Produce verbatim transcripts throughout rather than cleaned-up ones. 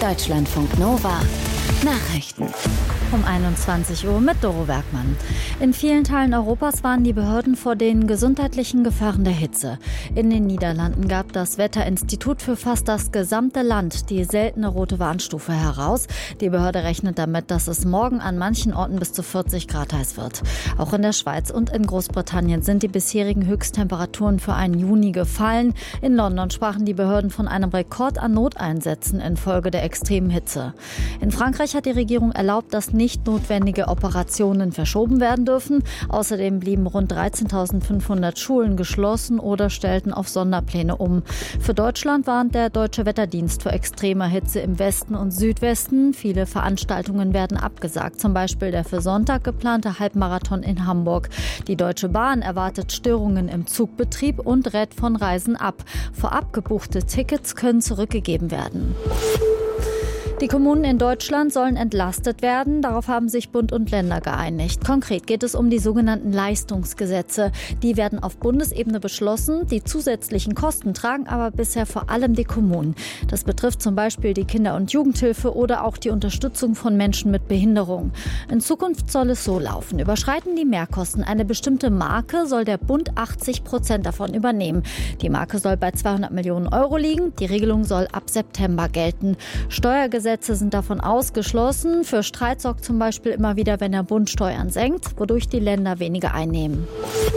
Deutschlandfunk Nova Nachrichten. Um einundzwanzig Uhr mit Doro Bergmann. In vielen Teilen Europas waren die Behörden vor den gesundheitlichen Gefahren der Hitze. In den Niederlanden gab das Wetterinstitut für fast das gesamte Land die seltene rote Warnstufe heraus. Die Behörde rechnet damit, dass es morgen an manchen Orten bis zu vierzig Grad heiß wird. Auch in der Schweiz und in Großbritannien sind die bisherigen Höchsttemperaturen für einen Juni gefallen. In London sprachen die Behörden von einem Rekord an Noteinsätzen infolge der extremen Hitze. In Frankreich hat die Regierung erlaubt, dass nicht notwendige Operationen verschoben werden dürfen. Außerdem blieben rund dreizehntausendfünfhundert Schulen geschlossen oder stellten auf Sonderpläne um. Für Deutschland warnt der Deutsche Wetterdienst vor extremer Hitze im Westen und Südwesten. Viele Veranstaltungen werden abgesagt, zum Beispiel der für Sonntag geplante Halbmarathon in Hamburg. Die Deutsche Bahn erwartet Störungen im Zugbetrieb und rät von Reisen ab. Vorab gebuchte Tickets können zurückgegeben werden. Die Kommunen in Deutschland sollen entlastet werden. Darauf haben sich Bund und Länder geeinigt. Konkret geht es um die sogenannten Leistungsgesetze. Die werden auf Bundesebene beschlossen. Die zusätzlichen Kosten tragen aber bisher vor allem die Kommunen. Das betrifft zum Beispiel die Kinder- und Jugendhilfe oder auch die Unterstützung von Menschen mit Behinderung. In Zukunft soll es so laufen. Überschreiten die Mehrkosten eine bestimmte Marke, soll der Bund achtzig Prozent davon übernehmen. Die Marke soll bei zweihundert Millionen Euro liegen. Die Regelung soll ab September gelten. Steuergesetze Gesetze sind davon ausgeschlossen. Für Streit sorgt zum Beispiel immer wieder, wenn der Bund Steuern senkt, wodurch die Länder weniger einnehmen.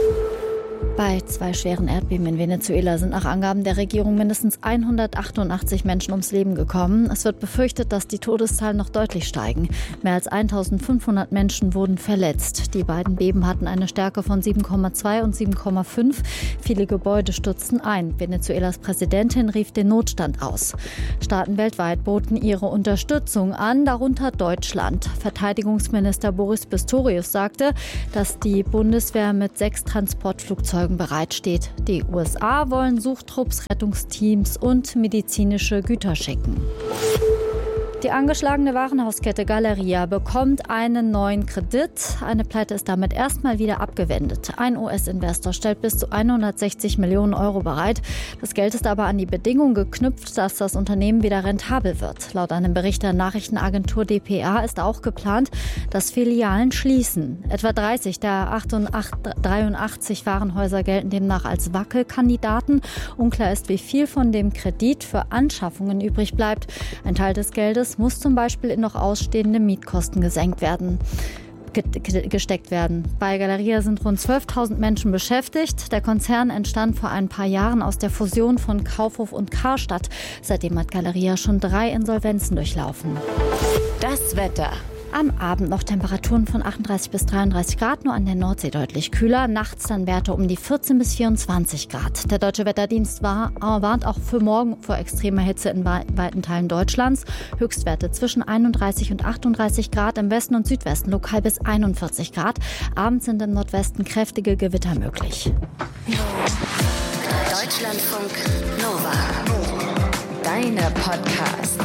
Bei zwei schweren Erdbeben in Venezuela sind nach Angaben der Regierung mindestens hundertachtundachtzig Menschen ums Leben gekommen. Es wird befürchtet, dass die Todeszahlen noch deutlich steigen. Mehr als eintausendfünfhundert Menschen wurden verletzt. Die beiden Beben hatten eine Stärke von sieben Komma zwei und sieben Komma fünf. Viele Gebäude stürzten ein. Venezuelas Präsidentin rief den Notstand aus. Staaten weltweit boten ihre Unterstützung an, darunter Deutschland. Verteidigungsminister Boris Pistorius sagte, dass die Bundeswehr mit sechs Transportflugzeugen bereitsteht. Die U S A wollen Suchtrupps, Rettungsteams und medizinische Güter schicken. Die angeschlagene Warenhauskette Galeria bekommt einen neuen Kredit. Eine Pleite ist damit erstmal wieder abgewendet. Ein U S-Investor stellt bis zu hundertsechzig Millionen Euro bereit. Das Geld ist aber an die Bedingung geknüpft, dass das Unternehmen wieder rentabel wird. Laut einem Bericht der Nachrichtenagentur D P A ist auch geplant, dass Filialen schließen. Etwa dreißig der dreiundachtzig Warenhäuser gelten demnach als Wackelkandidaten. Unklar ist, wie viel von dem Kredit für Anschaffungen übrig bleibt. Ein Teil des Geldes muss zum Beispiel in noch ausstehende Mietkosten gesenkt werden, gesteckt werden. Bei Galeria sind rund zwölftausend Menschen beschäftigt. Der Konzern entstand vor ein paar Jahren aus der Fusion von Kaufhof und Karstadt. Seitdem hat Galeria schon drei Insolvenzen durchlaufen. Das Wetter. Am Abend noch Temperaturen von achtunddreißig bis dreiunddreißig Grad, nur an der Nordsee deutlich kühler. Nachts dann Werte um die vierzehn bis vierundzwanzig Grad. Der Deutsche Wetterdienst war, warnt auch für morgen vor extremer Hitze in weiten Teilen Deutschlands. Höchstwerte zwischen einunddreißig und achtunddreißig Grad, im Westen und Südwesten lokal bis einundvierzig Grad. Abends sind im Nordwesten kräftige Gewitter möglich. Deutschlandfunk Nova. Deine Podcast.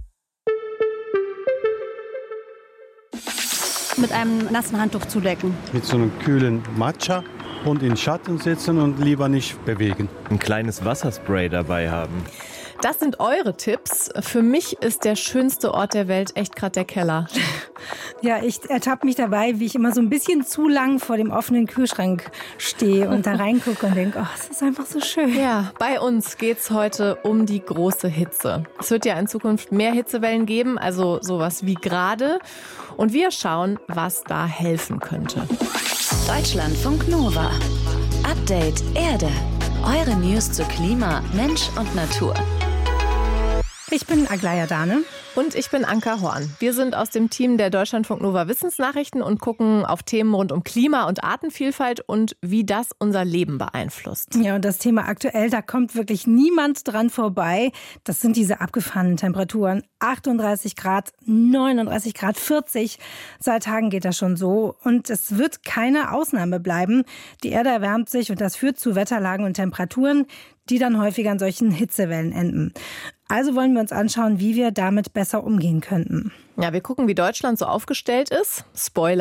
Mit einem nassen Handtuch zudecken. Mit so einem kühlen Matcha und in Schatten sitzen und lieber nicht bewegen. Ein kleines Wasserspray dabei haben. Das sind eure Tipps. Für mich ist der schönste Ort der Welt echt gerade der Keller. Ja, ich ertappe mich dabei, wie ich immer so ein bisschen zu lang vor dem offenen Kühlschrank stehe und da reingucke und denke, oh, es ist einfach so schön. Ja, bei uns geht's heute um die große Hitze. Es wird ja in Zukunft mehr Hitzewellen geben, also sowas wie gerade. Und wir schauen, was da helfen könnte. Deutschlandfunk Nova. Update Erde. Eure News zu Klima, Mensch und Natur. Ich bin Aglaya Dane. Und ich bin Anka Horn. Wir sind aus dem Team der Deutschlandfunk Nova Wissensnachrichten und gucken auf Themen rund um Klima und Artenvielfalt und wie das unser Leben beeinflusst. Ja, und das Thema aktuell, da kommt wirklich niemand dran vorbei. Das sind diese abgefahrenen Temperaturen. achtunddreißig Grad, neununddreißig Grad, vierzig. Seit Tagen geht das schon so. Und es wird keine Ausnahme bleiben. Die Erde erwärmt sich und das führt zu Wetterlagen und Temperaturen, die dann häufig an solchen Hitzewellen enden. Also wollen wir uns anschauen, wie wir damit besser umgehen könnten. Ja, wir gucken, wie Deutschland so aufgestellt ist. Spoiler,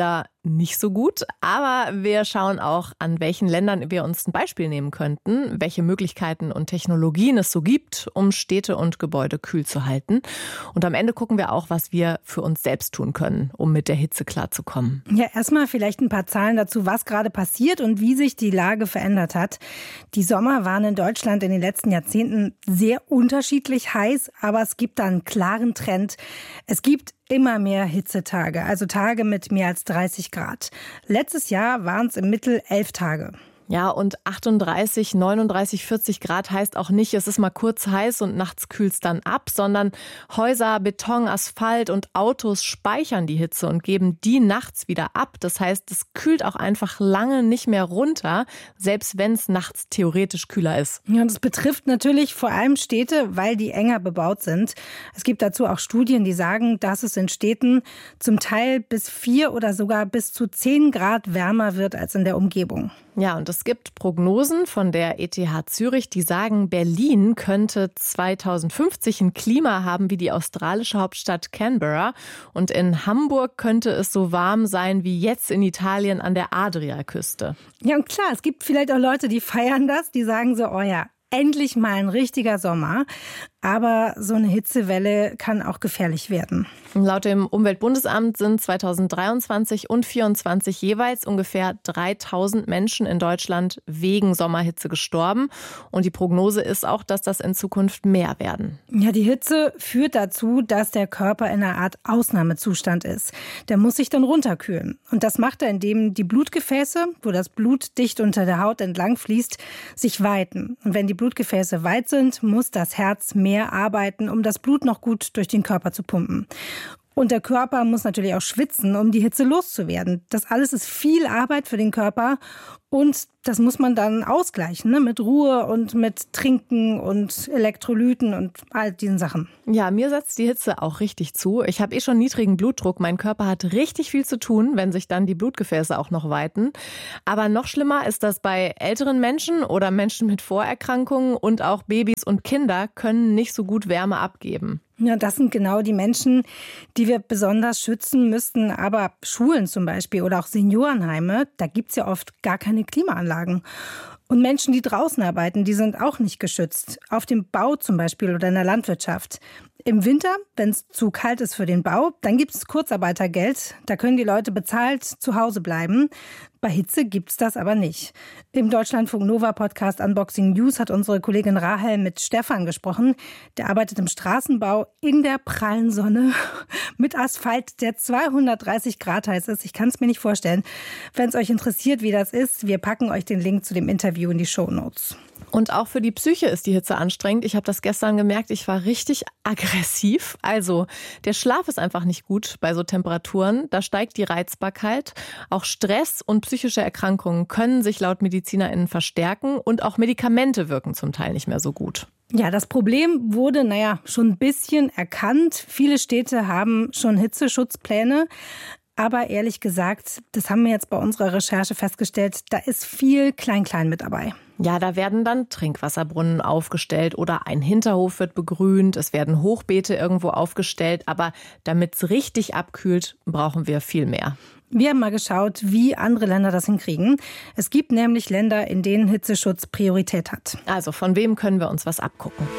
nicht so gut. Aber wir schauen auch, an welchen Ländern wir uns ein Beispiel nehmen könnten, welche Möglichkeiten und Technologien es so gibt, um Städte und Gebäude kühl zu halten. Und am Ende gucken wir auch, was wir für uns selbst tun können, um mit der Hitze klarzukommen. Ja, erstmal vielleicht ein paar Zahlen dazu, was gerade passiert und wie sich die Lage verändert hat. Die Sommer waren in Deutschland in den letzten Jahrzehnten sehr unterschiedlich heiß, aber es gibt da einen klaren Trend. Es gibt immer mehr Hitzetage, also Tage mit mehr als dreißig Grad. Letztes Jahr waren es im Mittel elf Tage. Ja, und achtunddreißig, neununddreißig, vierzig Grad heißt auch nicht, es ist mal kurz heiß und nachts kühlt es dann ab, sondern Häuser, Beton, Asphalt und Autos speichern die Hitze und geben die nachts wieder ab. Das heißt, es kühlt auch einfach lange nicht mehr runter, selbst wenn es nachts theoretisch kühler ist. Ja, und das betrifft natürlich vor allem Städte, weil die enger bebaut sind. Es gibt dazu auch Studien, die sagen, dass es in Städten zum Teil bis vier oder sogar bis zu zehn Grad wärmer wird als in der Umgebung. Ja, und es gibt Prognosen von der E T H Zürich, die sagen, Berlin könnte zweitausendfünfzig ein Klima haben wie die australische Hauptstadt Canberra. Und in Hamburg könnte es so warm sein wie jetzt in Italien an der Adriaküste. Ja, und klar, es gibt vielleicht auch Leute, die feiern das, die sagen so, oh ja, endlich mal ein richtiger Sommer. Aber so eine Hitzewelle kann auch gefährlich werden. Laut dem Umweltbundesamt sind zweitausenddreiundzwanzig und zweitausendvierundzwanzig jeweils ungefähr dreitausend Menschen in Deutschland wegen Sommerhitze gestorben. Und die Prognose ist auch, dass das in Zukunft mehr werden. Ja, die Hitze führt dazu, dass der Körper in einer Art Ausnahmezustand ist. Der muss sich dann runterkühlen. Und das macht er, indem die Blutgefäße, wo das Blut dicht unter der Haut entlang fließt, sich weiten. Und wenn die Blutgefäße weit sind, muss das Herz mehr arbeiten, um das Blut noch gut durch den Körper zu pumpen. Und der Körper muss natürlich auch schwitzen, um die Hitze loszuwerden. Das alles ist viel Arbeit für den Körper und das muss man dann ausgleichen, ne? Mit Ruhe und mit Trinken und Elektrolyten und all diesen Sachen. Ja, mir setzt die Hitze auch richtig zu. Ich habe eh schon niedrigen Blutdruck. Mein Körper hat richtig viel zu tun, wenn sich dann die Blutgefäße auch noch weiten. Aber noch schlimmer ist das bei älteren Menschen oder Menschen mit Vorerkrankungen und auch Babys und Kinder können nicht so gut Wärme abgeben. Ja, das sind genau die Menschen, die wir besonders schützen müssten. Aber Schulen zum Beispiel oder auch Seniorenheime, da gibt's ja oft gar keine Klimaanlagen. Und Menschen, die draußen arbeiten, die sind auch nicht geschützt. Auf dem Bau zum Beispiel oder in der Landwirtschaft. Im Winter, wenn es zu kalt ist für den Bau, dann gibt es Kurzarbeitergeld. Da können die Leute bezahlt zu Hause bleiben. Bei Hitze gibt's das aber nicht. Im Deutschlandfunk Nova Podcast Unboxing News hat unsere Kollegin Rahel mit Stefan gesprochen. Der arbeitet im Straßenbau in der prallen Sonne mit Asphalt, der zweihundertdreißig Grad heiß ist. Ich kann es mir nicht vorstellen. Wenn es euch interessiert, wie das ist, wir packen euch den Link zu dem Interview in die Shownotes. Und auch für die Psyche ist die Hitze anstrengend. Ich habe das gestern gemerkt, ich war richtig aggressiv. Also der Schlaf ist einfach nicht gut bei so Temperaturen. Da steigt die Reizbarkeit. Auch Stress und psychische Erkrankungen können sich laut MedizinerInnen verstärken. Und auch Medikamente wirken zum Teil nicht mehr so gut. Ja, das Problem wurde, naja, schon ein bisschen erkannt. Viele Städte haben schon Hitzeschutzpläne. Aber ehrlich gesagt, das haben wir jetzt bei unserer Recherche festgestellt, da ist viel Klein-Klein mit dabei. Ja, da werden dann Trinkwasserbrunnen aufgestellt oder ein Hinterhof wird begrünt. Es werden Hochbeete irgendwo aufgestellt. Aber damit es richtig abkühlt, brauchen wir viel mehr. Wir haben mal geschaut, wie andere Länder das hinkriegen. Es gibt nämlich Länder, in denen Hitzeschutz Priorität hat. Also von wem können wir uns was abgucken?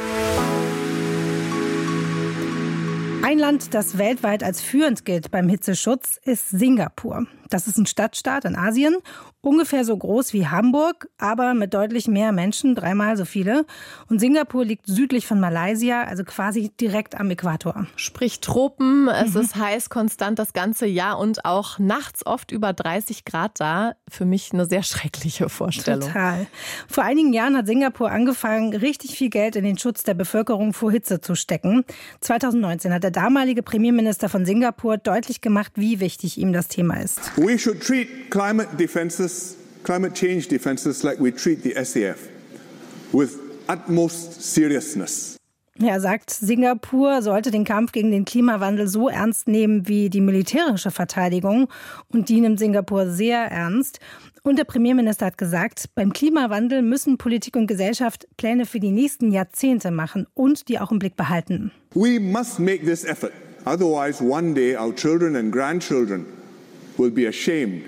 Ein Land, das weltweit als führend gilt beim Hitzeschutz, ist Singapur. Das ist ein Stadtstaat in Asien, ungefähr so groß wie Hamburg, aber mit deutlich mehr Menschen, dreimal so viele. Und Singapur liegt südlich von Malaysia, also quasi direkt am Äquator. Sprich Tropen, es mhm. ist heiß konstant das ganze Jahr und auch nachts oft über dreißig Grad da. Für mich eine sehr schreckliche Vorstellung. Total. Vor einigen Jahren hat Singapur angefangen, richtig viel Geld in den Schutz der Bevölkerung vor Hitze zu stecken. zweitausendneunzehn hat der damalige Premierminister von Singapur deutlich gemacht, wie wichtig ihm das Thema ist. We should treat climate defenses, climate change defenses like we treat the S A F, with utmost seriousness. Er sagt, Singapur sollte den Kampf gegen den Klimawandel so ernst nehmen wie die militärische Verteidigung. Und die nimmt Singapur sehr ernst. Und der Premierminister hat gesagt, beim Klimawandel müssen Politik und Gesellschaft Pläne für die nächsten Jahrzehnte machen und die auch im Blick behalten. We must make this effort. Otherwise, one day our children and grandchildren will be ashamed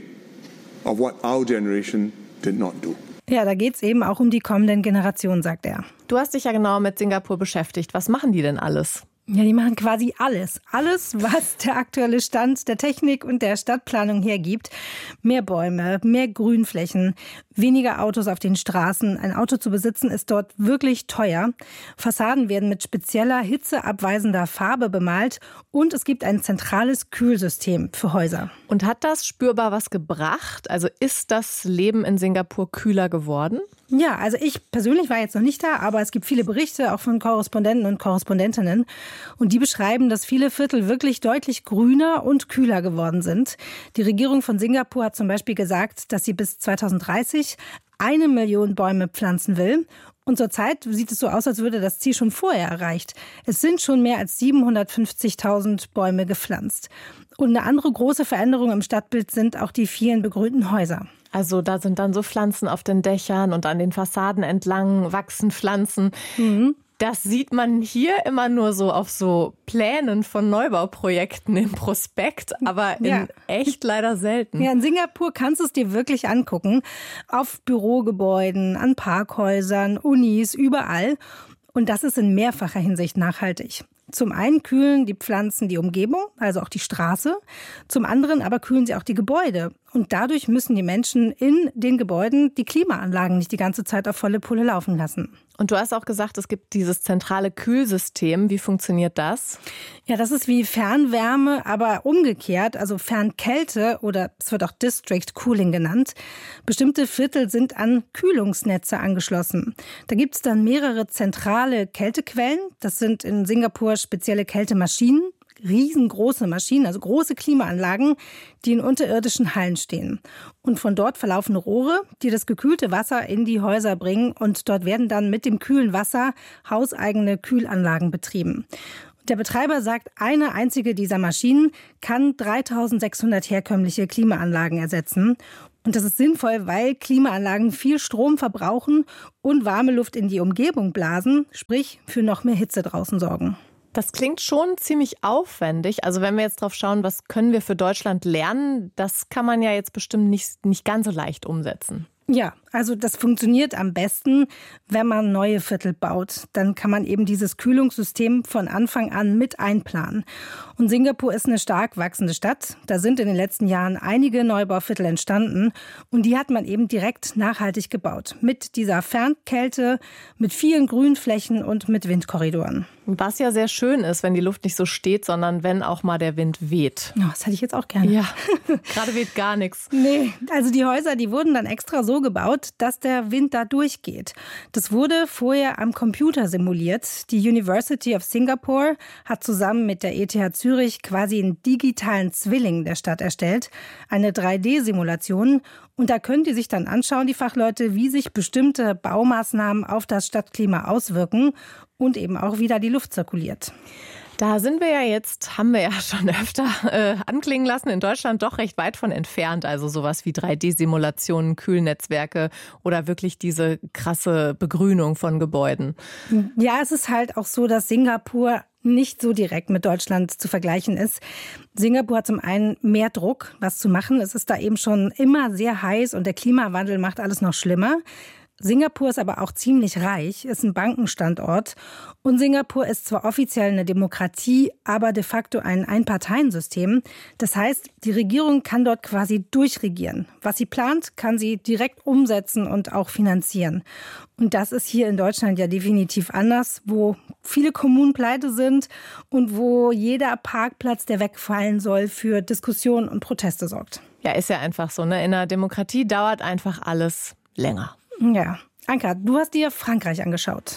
of what our generation did not do. Ja, da geht es eben auch um die kommenden Generationen, sagt er. Du hast dich ja genau mit Singapur beschäftigt. Was machen die denn alles? Ja, die machen quasi alles. Alles, was der aktuelle Stand der Technik und der Stadtplanung hergibt. Mehr Bäume, mehr Grünflächen, weniger Autos auf den Straßen. Ein Auto zu besitzen ist dort wirklich teuer. Fassaden werden mit spezieller, hitzeabweisender Farbe bemalt und es gibt ein zentrales Kühlsystem für Häuser. Und hat das spürbar was gebracht? Also ist das Leben in Singapur kühler geworden? Ja, also ich persönlich war jetzt noch nicht da, aber es gibt viele Berichte, auch von Korrespondenten und Korrespondentinnen. Und die beschreiben, dass viele Viertel wirklich deutlich grüner und kühler geworden sind. Die Regierung von Singapur hat zum Beispiel gesagt, dass sie bis zweitausenddreißig eine Million Bäume pflanzen will. Und zurzeit sieht es so aus, als würde das Ziel schon vorher erreicht. Es sind schon mehr als siebenhundertfünfzigtausend Bäume gepflanzt. Und eine andere große Veränderung im Stadtbild sind auch die vielen begrünten Häuser. Also da sind dann so Pflanzen auf den Dächern und an den Fassaden entlang wachsen Pflanzen. Mhm. Das sieht man hier immer nur so auf so Plänen von Neubauprojekten im Prospekt, aber in ja. echt leider selten. Ja, in Singapur kannst du es dir wirklich angucken. Auf Bürogebäuden, an Parkhäusern, Unis, überall. Und das ist in mehrfacher Hinsicht nachhaltig. Zum einen kühlen die Pflanzen die Umgebung, also auch die Straße. Zum anderen aber kühlen sie auch die Gebäude. Und dadurch müssen die Menschen in den Gebäuden die Klimaanlagen nicht die ganze Zeit auf volle Pulle laufen lassen. Und du hast auch gesagt, es gibt dieses zentrale Kühlsystem. Wie funktioniert das? Ja, das ist wie Fernwärme, aber umgekehrt, also Fernkälte oder es wird auch District Cooling genannt. Bestimmte Viertel sind an Kühlungsnetze angeschlossen. Da gibt es dann mehrere zentrale Kältequellen. Das sind in Singapur spezielle Kältemaschinen. Riesengroße Maschinen, also große Klimaanlagen, die in unterirdischen Hallen stehen. Und von dort verlaufen Rohre, die das gekühlte Wasser in die Häuser bringen. Und dort werden dann mit dem kühlen Wasser hauseigene Kühlanlagen betrieben. Der Betreiber sagt, eine einzige dieser Maschinen kann dreitausendsechshundert herkömmliche Klimaanlagen ersetzen. Und das ist sinnvoll, weil Klimaanlagen viel Strom verbrauchen und warme Luft in die Umgebung blasen, sprich für noch mehr Hitze draußen sorgen. Das klingt schon ziemlich aufwendig. Also wenn wir jetzt drauf schauen, was können wir für Deutschland lernen, das kann man ja jetzt bestimmt nicht, nicht ganz so leicht umsetzen. Ja, also das funktioniert am besten, wenn man neue Viertel baut. Dann kann man eben dieses Kühlungssystem von Anfang an mit einplanen. Und Singapur ist eine stark wachsende Stadt. Da sind in den letzten Jahren einige Neubauviertel entstanden. Und die hat man eben direkt nachhaltig gebaut. Mit dieser Fernkälte, mit vielen Grünflächen und mit Windkorridoren. Was ja sehr schön ist, wenn die Luft nicht so steht, sondern wenn auch mal der Wind weht. Oh, das hätte ich jetzt auch gerne. Ja, gerade weht gar nichts. Nee, also die Häuser, die wurden dann extra so gebaut, dass der Wind da durchgeht. Das wurde vorher am Computer simuliert. Die University of Singapore hat zusammen mit der E T H Zürich quasi einen digitalen Zwilling der Stadt erstellt. Eine drei D Simulation. Und da können die sich dann anschauen, die Fachleute, wie sich bestimmte Baumaßnahmen auf das Stadtklima auswirken und eben auch wie da die Luft zirkuliert. Da sind wir ja jetzt, haben wir ja schon öfter äh, anklingen lassen, in Deutschland doch recht weit von entfernt. Also sowas wie drei D Simulationen, Kühlnetzwerke oder wirklich diese krasse Begrünung von Gebäuden. Ja, es ist halt auch so, dass Singapur nicht so direkt mit Deutschland zu vergleichen ist. Singapur hat zum einen mehr Druck, was zu machen. Es ist da eben schon immer sehr heiß und der Klimawandel macht alles noch schlimmer. Singapur ist aber auch ziemlich reich, ist ein Bankenstandort. Und Singapur ist zwar offiziell eine Demokratie, aber de facto ein Einparteiensystem. Das heißt, die Regierung kann dort quasi durchregieren. Was sie plant, kann sie direkt umsetzen und auch finanzieren. Und das ist hier in Deutschland ja definitiv anders, wo viele Kommunen pleite sind und wo jeder Parkplatz, der wegfallen soll, für Diskussionen und Proteste sorgt. Ja, ist ja einfach so, ne? In einer Demokratie dauert einfach alles länger. Ja, Anka, du hast dir Frankreich angeschaut.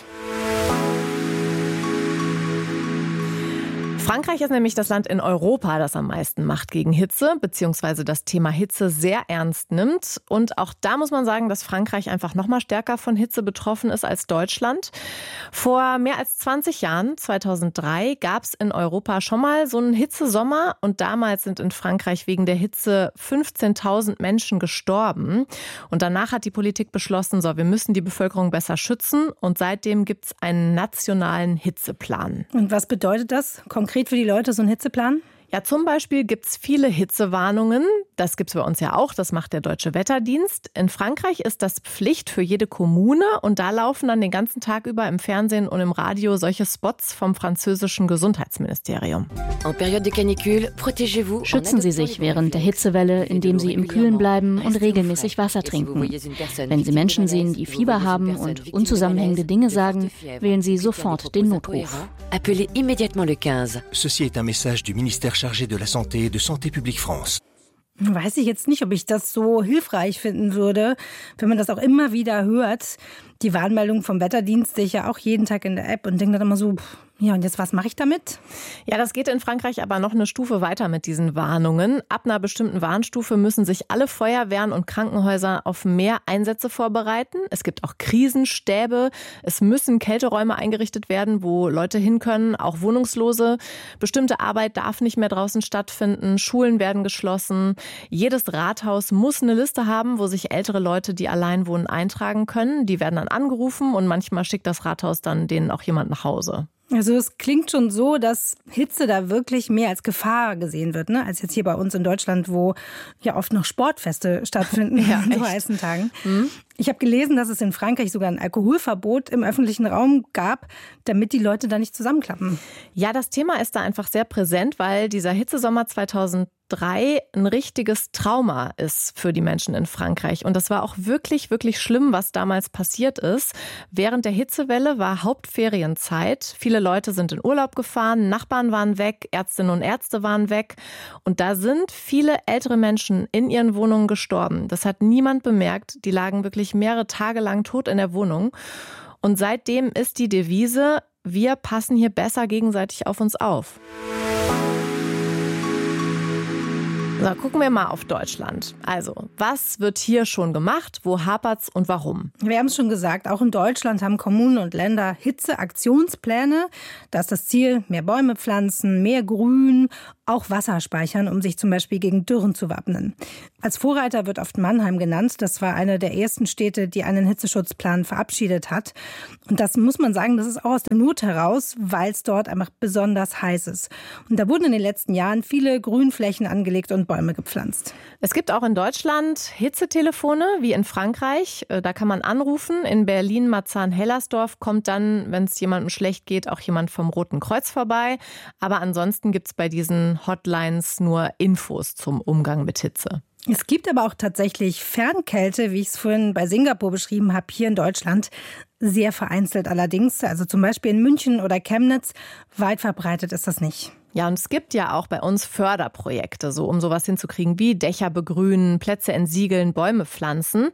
Frankreich ist nämlich das Land in Europa, das am meisten macht gegen Hitze, beziehungsweise das Thema Hitze sehr ernst nimmt. Und auch da muss man sagen, dass Frankreich einfach noch mal stärker von Hitze betroffen ist als Deutschland. Vor mehr als zwanzig Jahren, zweitausenddrei, gab es in Europa schon mal so einen Hitzesommer. Und damals sind in Frankreich wegen der Hitze fünfzehntausend Menschen gestorben. Und danach hat die Politik beschlossen, so, wir müssen die Bevölkerung besser schützen. Und seitdem gibt es einen nationalen Hitzeplan. Und was bedeutet das konkret für die Leute, so ein Hitzeplan? Ja, zum Beispiel gibt es viele Hitzewarnungen. Das gibt's bei uns ja auch, das macht der Deutsche Wetterdienst. In Frankreich ist das Pflicht für jede Kommune und da laufen dann den ganzen Tag über im Fernsehen und im Radio solche Spots vom französischen Gesundheitsministerium. Schützen Sie sich während der Hitzewelle, indem Sie im Kühlen bleiben und regelmäßig Wasser trinken. Wenn Sie Menschen sehen, die Fieber haben und unzusammenhängende Dinge sagen, wählen Sie sofort den Notruf. Ceci est un message du ministère chargé de la Santé et de Santé publique France. Weiß ich jetzt nicht, ob ich das so hilfreich finden würde, wenn man das auch immer wieder hört. Die Warnmeldung vom Wetterdienst sehe ich ja auch jeden Tag in der App und denke dann immer so, pff, ja, und jetzt was mache ich damit? Ja, das geht in Frankreich aber noch eine Stufe weiter mit diesen Warnungen. Ab einer bestimmten Warnstufe müssen sich alle Feuerwehren und Krankenhäuser auf mehr Einsätze vorbereiten. Es gibt auch Krisenstäbe. Es müssen Kälteräume eingerichtet werden, wo Leute hin können, auch Wohnungslose. Bestimmte Arbeit darf nicht mehr draußen stattfinden. Schulen werden geschlossen. Jedes Rathaus muss eine Liste haben, wo sich ältere Leute, die allein wohnen, eintragen können. Die werden dann angerufen und manchmal schickt das Rathaus dann denen auch jemand nach Hause. Also es klingt schon so, dass Hitze da wirklich mehr als Gefahr gesehen wird, ne? Als jetzt hier bei uns in Deutschland, wo ja oft noch Sportfeste stattfinden ja, an so heißen Tagen. Mhm. Ich habe gelesen, dass es in Frankreich sogar ein Alkoholverbot im öffentlichen Raum gab, damit die Leute da nicht zusammenklappen. Ja, das Thema ist da einfach sehr präsent, weil dieser Hitzesommer zweitausenddrei ein richtiges Trauma ist für die Menschen in Frankreich. Und das war auch wirklich, wirklich schlimm, was damals passiert ist. Während der Hitzewelle war Hauptferienzeit. Viele Leute sind in Urlaub gefahren, Nachbarn waren weg, Ärztinnen und Ärzte waren weg. Und da sind viele ältere Menschen in ihren Wohnungen gestorben. Das hat niemand bemerkt. Die lagen wirklich mehrere Tage lang tot in der Wohnung. Und seitdem ist die Devise, wir passen hier besser gegenseitig auf uns auf. So, gucken wir mal auf Deutschland. Also, was wird hier schon gemacht? Wo hapert's und warum? Wir haben es schon gesagt, auch in Deutschland haben Kommunen und Länder Hitzeaktionspläne. Da ist das Ziel, mehr Bäume pflanzen, mehr Grün, auch Wasser speichern, um sich zum Beispiel gegen Dürren zu wappnen. Als Vorreiter wird oft Mannheim genannt. Das war eine der ersten Städte, die einen Hitzeschutzplan verabschiedet hat. Und das muss man sagen, das ist auch aus der Not heraus, weil es dort einfach besonders heiß ist. Und da wurden in den letzten Jahren viele Grünflächen angelegt und Bäume gepflanzt. Es gibt auch in Deutschland Hitzetelefone, wie in Frankreich. Da kann man anrufen. In Berlin, Marzahn-Hellersdorf kommt dann, wenn es jemandem schlecht geht, auch jemand vom Roten Kreuz vorbei. Aber ansonsten gibt es bei diesen Hotlines nur Infos zum Umgang mit Hitze. Es gibt aber auch tatsächlich Fernkälte, wie ich es vorhin bei Singapur beschrieben habe, hier in Deutschland. Sehr vereinzelt allerdings. Also zum Beispiel in München oder Chemnitz. Weit verbreitet ist das nicht. Ja, und es gibt ja auch bei uns Förderprojekte, so um sowas hinzukriegen wie Dächer begrünen, Plätze entsiegeln, Bäume pflanzen.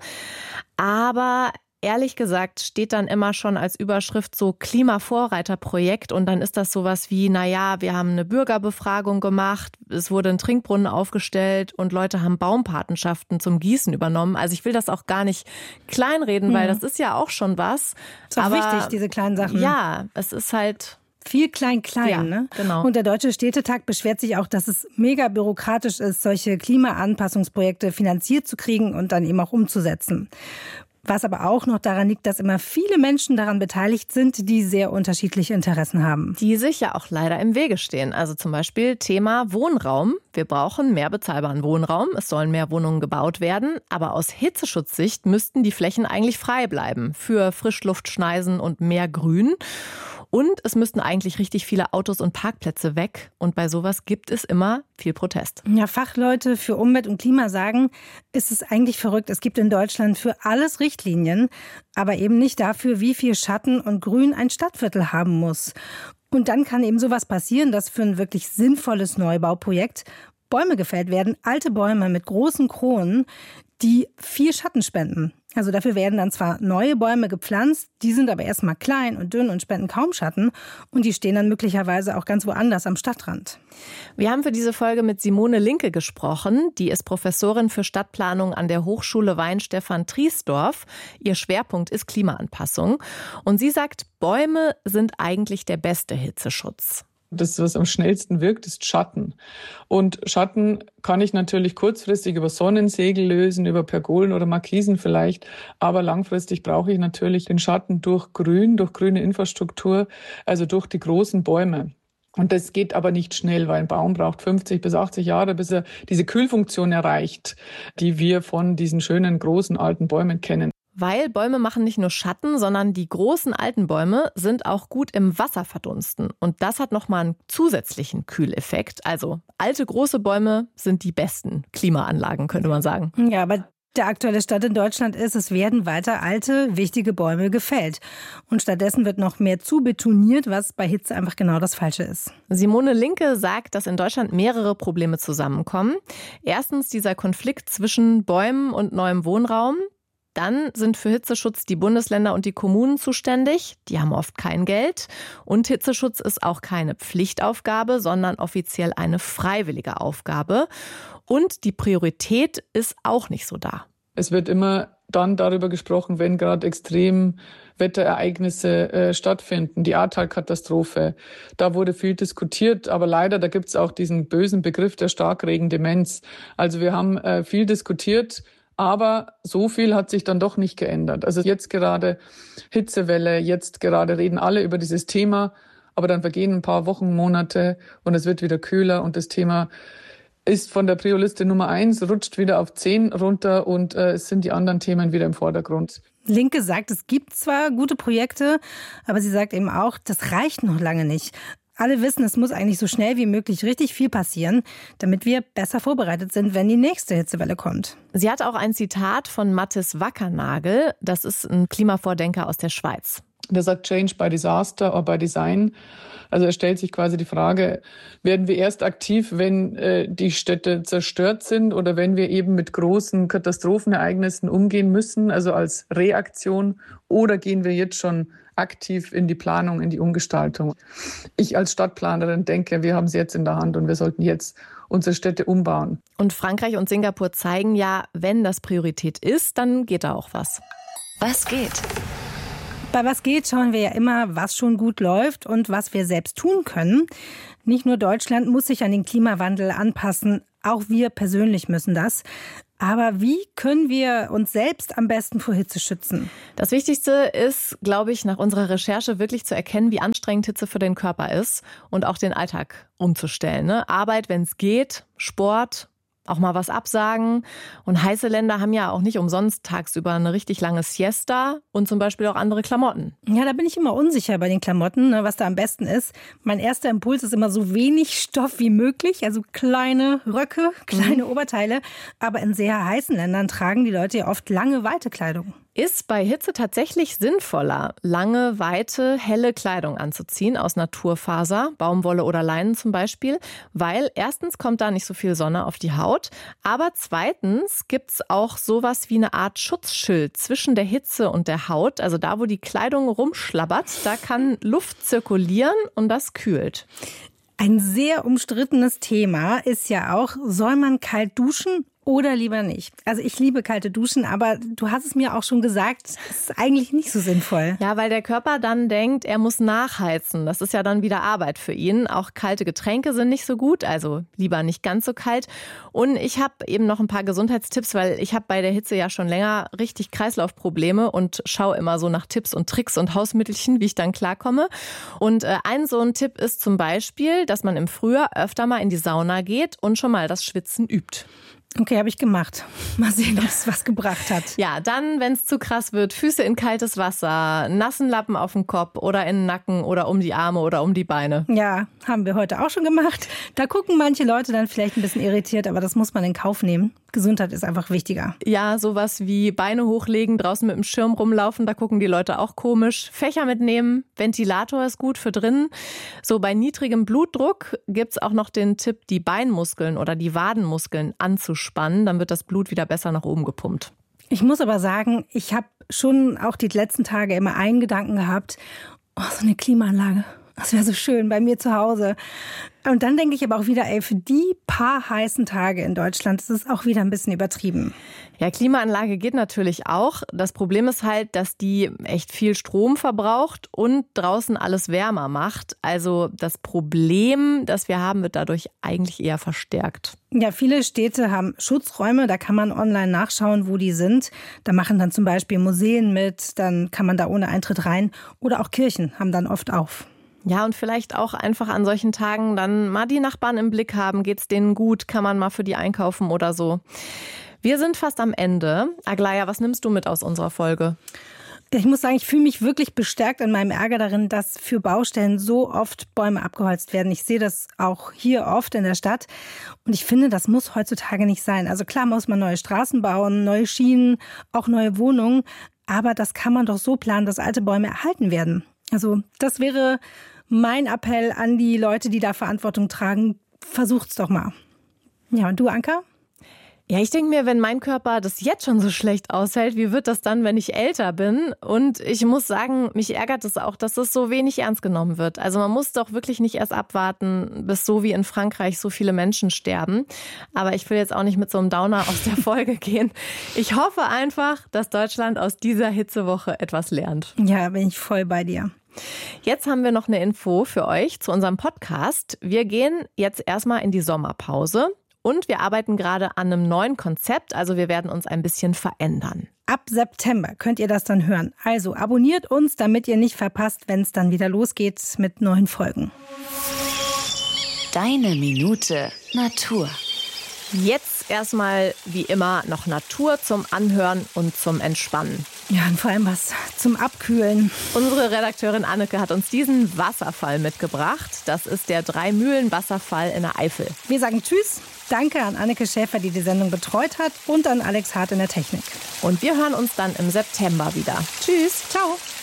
Aber ehrlich gesagt steht dann immer schon als Überschrift so Klimavorreiterprojekt und dann ist das sowas wie, naja, wir haben eine Bürgerbefragung gemacht, es wurde ein Trinkbrunnen aufgestellt und Leute haben Baumpatenschaften zum Gießen übernommen. Also ich will das auch gar nicht kleinreden, mhm. weil das ist ja auch schon was. Ist auch aber wichtig, diese kleinen Sachen. Ja, es ist halt viel klein-klein, ja, ne? Genau. Und der Deutsche Städtetag beschwert sich auch, dass es mega bürokratisch ist, solche Klimaanpassungsprojekte finanziert zu kriegen und dann eben auch umzusetzen. Was aber auch noch daran liegt, dass immer viele Menschen daran beteiligt sind, die sehr unterschiedliche Interessen haben. Die sich ja auch leider im Wege stehen. Also zum Beispiel Thema Wohnraum. Wir brauchen mehr bezahlbaren Wohnraum. Es sollen mehr Wohnungen gebaut werden. Aber aus Hitzeschutzsicht müssten die Flächen eigentlich frei bleiben für Frischluftschneisen und mehr Grün. Und es müssten eigentlich richtig viele Autos und Parkplätze weg. Und bei sowas gibt es immer viel Protest. Ja, Fachleute für Umwelt und Klima sagen, es ist eigentlich verrückt. Es gibt in Deutschland für alles Richtlinien, aber eben nicht dafür, wie viel Schatten und Grün ein Stadtviertel haben muss. Und dann kann eben sowas passieren, dass für ein wirklich sinnvolles Neubauprojekt Bäume gefällt werden, alte Bäume mit großen Kronen, die viel Schatten spenden. Also dafür werden dann zwar neue Bäume gepflanzt, die sind aber erstmal klein und dünn und spenden kaum Schatten und die stehen dann möglicherweise auch ganz woanders am Stadtrand. Wir haben für diese Folge mit Simone Linke gesprochen. Die ist Professorin für Stadtplanung an der Hochschule Weihenstephan-Triesdorf. Ihr Schwerpunkt ist Klimaanpassung. Und sie sagt, Bäume sind eigentlich der beste Hitzeschutz. Das, was am schnellsten wirkt, ist Schatten. Und Schatten kann ich natürlich kurzfristig über Sonnensegel lösen, über Pergolen oder Markisen vielleicht. Aber langfristig brauche ich natürlich den Schatten durch Grün, durch grüne Infrastruktur, also durch die großen Bäume. Und das geht aber nicht schnell, weil ein Baum braucht fünfzig bis achtzig Jahre, bis er diese Kühlfunktion erreicht, die wir von diesen schönen, großen, alten Bäumen kennen. Weil Bäume machen nicht nur Schatten, sondern die großen alten Bäume sind auch gut im Wasser verdunsten. Und das hat nochmal einen zusätzlichen Kühleffekt. Also alte, große Bäume sind die besten Klimaanlagen, könnte man sagen. Ja, aber der aktuelle Stand in Deutschland ist, es werden weiter alte, wichtige Bäume gefällt. Und stattdessen wird noch mehr zubetoniert, was bei Hitze einfach genau das Falsche ist. Simone Linke sagt, dass in Deutschland mehrere Probleme zusammenkommen. Erstens dieser Konflikt zwischen Bäumen und neuem Wohnraum. Dann sind für Hitzeschutz die Bundesländer und die Kommunen zuständig. Die haben oft kein Geld. Und Hitzeschutz ist auch keine Pflichtaufgabe, sondern offiziell eine freiwillige Aufgabe. Und die Priorität ist auch nicht so da. Es wird immer dann darüber gesprochen, wenn gerade Extremwetterereignisse äh, stattfinden, die Ahrtal-Katastrophe. Da wurde viel diskutiert, aber leider, da gibt es auch diesen bösen Begriff der Starkregendemenz. Also wir haben äh, viel diskutiert, aber so viel hat sich dann doch nicht geändert. Also jetzt gerade Hitzewelle, jetzt gerade reden alle über dieses Thema, aber dann vergehen ein paar Wochen, Monate und es wird wieder kühler und das Thema ist von der Prio-Liste Nummer eins, rutscht wieder auf zehn runter und äh, es sind die anderen Themen wieder im Vordergrund. Linke sagt, es gibt zwar gute Projekte, aber sie sagt eben auch, das reicht noch lange nicht. Alle wissen, es muss eigentlich so schnell wie möglich richtig viel passieren, damit wir besser vorbereitet sind, wenn die nächste Hitzewelle kommt. Sie hat auch ein Zitat von Mathis Wackernagel. Das ist ein Klimavordenker aus der Schweiz. Der sagt Change by Disaster or by Design. Also er stellt sich quasi die Frage, werden wir erst aktiv, wenn äh, die Städte zerstört sind oder wenn wir eben mit großen Katastrophenereignissen umgehen müssen, also als Reaktion, oder gehen wir jetzt schon aktiv in die Planung, in die Umgestaltung? Ich als Stadtplanerin denke, wir haben es jetzt in der Hand und wir sollten jetzt unsere Städte umbauen. Und Frankreich und Singapur zeigen ja, wenn das Priorität ist, dann geht da auch was. Was geht? Bei Was geht schauen wir ja immer, was schon gut läuft und was wir selbst tun können. Nicht nur Deutschland muss sich an den Klimawandel anpassen, auch wir persönlich müssen das. Aber wie können wir uns selbst am besten vor Hitze schützen? Das Wichtigste ist, glaube ich, nach unserer Recherche wirklich zu erkennen, wie anstrengend Hitze für den Körper ist und auch den Alltag umzustellen. Ne? Arbeit, wenn es geht, Sport, auch mal was absagen. Und heiße Länder haben ja auch nicht umsonst tagsüber eine richtig lange Siesta und zum Beispiel auch andere Klamotten. Ja, da bin ich immer unsicher bei den Klamotten, was da am besten ist. Mein erster Impuls ist immer so wenig Stoff wie möglich, also kleine Röcke, kleine mhm. Oberteile. Aber in sehr heißen Ländern tragen die Leute ja oft lange, weite Kleidung. Ist bei Hitze tatsächlich sinnvoller, lange, weite, helle Kleidung anzuziehen aus Naturfaser, Baumwolle oder Leinen zum Beispiel, weil erstens kommt da nicht so viel Sonne auf die Haut, aber zweitens gibt's auch sowas wie eine Art Schutzschild zwischen der Hitze und der Haut, also da, wo die Kleidung rumschlabbert, da kann Luft zirkulieren und das kühlt. Ein sehr umstrittenes Thema ist ja auch, soll man kalt duschen oder lieber nicht? Also ich liebe kalte Duschen, aber du hast es mir auch schon gesagt, es ist eigentlich nicht so sinnvoll. Ja, weil der Körper dann denkt, er muss nachheizen. Das ist ja dann wieder Arbeit für ihn. Auch kalte Getränke sind nicht so gut, also lieber nicht ganz so kalt. Und ich habe eben noch ein paar Gesundheitstipps, weil ich habe bei der Hitze ja schon länger richtig Kreislaufprobleme und schaue immer so nach Tipps und Tricks und Hausmittelchen, wie ich dann klarkomme. Und äh, ein so ein Tipp ist zum Beispiel, dass man im Frühjahr öfter mal in die Sauna geht und schon mal das Schwitzen übt. Okay, habe ich gemacht. Mal sehen, ob es was gebracht hat. Ja, dann, wenn es zu krass wird, Füße in kaltes Wasser, nassen Lappen auf dem Kopf oder in den Nacken oder um die Arme oder um die Beine. Ja, haben wir heute auch schon gemacht. Da gucken manche Leute dann vielleicht ein bisschen irritiert, aber das muss man in Kauf nehmen. Gesundheit ist einfach wichtiger. Ja, sowas wie Beine hochlegen, draußen mit dem Schirm rumlaufen, da gucken die Leute auch komisch. Fächer mitnehmen, Ventilator ist gut für drinnen. So bei niedrigem Blutdruck gibt's auch noch den Tipp, die Beinmuskeln oder die Wadenmuskeln anzuspannen. Dann wird das Blut wieder besser nach oben gepumpt. Ich muss aber sagen, ich habe schon auch die letzten Tage immer einen Gedanken gehabt, oh, so eine Klimaanlage. Das wäre so schön bei mir zu Hause. Und dann denke ich aber auch wieder, ey, für die paar heißen Tage in Deutschland ist es auch wieder ein bisschen übertrieben. Ja, Klimaanlage geht natürlich auch. Das Problem ist halt, dass die echt viel Strom verbraucht und draußen alles wärmer macht. Also das Problem, das wir haben, wird dadurch eigentlich eher verstärkt. Ja, viele Städte haben Schutzräume, da kann man online nachschauen, wo die sind. Da machen dann zum Beispiel Museen mit, dann kann man da ohne Eintritt rein. Oder auch Kirchen haben dann oft auf. Ja, und vielleicht auch einfach an solchen Tagen dann mal die Nachbarn im Blick haben. Geht's denen gut? Kann man mal für die einkaufen oder so? Wir sind fast am Ende. Aglaya, was nimmst du mit aus unserer Folge? Ich muss sagen, ich fühle mich wirklich bestärkt in meinem Ärger darin, dass für Baustellen so oft Bäume abgeholzt werden. Ich sehe das auch hier oft in der Stadt. Und ich finde, das muss heutzutage nicht sein. Also klar muss man neue Straßen bauen, neue Schienen, auch neue Wohnungen. Aber das kann man doch so planen, dass alte Bäume erhalten werden. Also das wäre mein Appell an die Leute, die da Verantwortung tragen. Versucht's doch mal. Ja, und du, Anka? Ja, ich denke mir, wenn mein Körper das jetzt schon so schlecht aushält, wie wird das dann, wenn ich älter bin? Und ich muss sagen, mich ärgert es auch, dass es so wenig ernst genommen wird. Also man muss doch wirklich nicht erst abwarten, bis so wie in Frankreich so viele Menschen sterben. Aber ich will jetzt auch nicht mit so einem Downer aus der Folge gehen. Ich hoffe einfach, dass Deutschland aus dieser Hitzewoche etwas lernt. Ja, bin ich voll bei dir. Jetzt haben wir noch eine Info für euch zu unserem Podcast. Wir gehen jetzt erstmal in die Sommerpause. Und wir arbeiten gerade an einem neuen Konzept, also wir werden uns ein bisschen verändern. Ab September könnt ihr das dann hören. Also abonniert uns, damit ihr nicht verpasst, wenn es dann wieder losgeht mit neuen Folgen. Deine Minute Natur. Jetzt erstmal wie immer noch Natur zum Anhören und zum Entspannen. Ja, und vor allem was zum Abkühlen. Unsere Redakteurin Anneke hat uns diesen Wasserfall mitgebracht. Das ist der Drei-Mühlen-Wasserfall in der Eifel. Wir sagen Tschüss. Danke an Anneke Schäfer, die die Sendung betreut hat, und an Alex Hart in der Technik. Und wir hören uns dann im September wieder. Tschüss. Ciao.